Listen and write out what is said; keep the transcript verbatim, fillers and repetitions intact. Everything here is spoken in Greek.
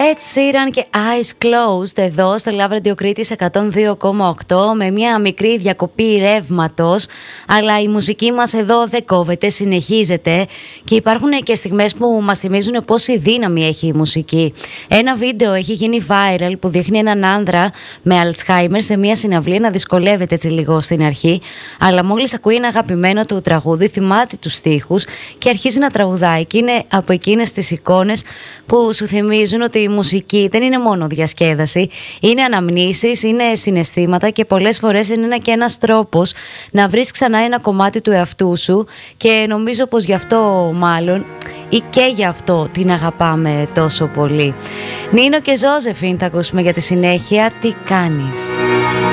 Ed Sheeran και Eyes Closed εδώ στο Love Radio Κρήτης εκατόν δύο κόμμα οκτώ με μια μικρή διακοπή ρεύματος, αλλά η μουσική μας εδώ δεν κόβεται, συνεχίζεται και υπάρχουν και στιγμές που μας θυμίζουν πόση δύναμη έχει η μουσική. Ένα βίντεο έχει γίνει viral που δείχνει έναν άνδρα με Alzheimer σε μια συναυλία να δυσκολεύεται έτσι λίγο στην αρχή, αλλά μόλις ακούει ένα αγαπημένο του τραγούδι θυμάται τους στίχους και αρχίζει να τραγουδάει, και είναι από εκείνες τις εικόνες που σου θυμίζουν ότι η μουσική δεν είναι μόνο διασκέδαση, είναι αναμνήσεις, είναι συναισθήματα και πολλές φορές είναι και ένας τρόπος να βρεις ξανά ένα κομμάτι του εαυτού σου, και νομίζω πως γι' αυτό μάλλον ή και γι' αυτό την αγαπάμε τόσο πολύ. Νίνο και Ζώζεφιν θα ακούσουμε για τη συνέχεια. Τι κάνεις?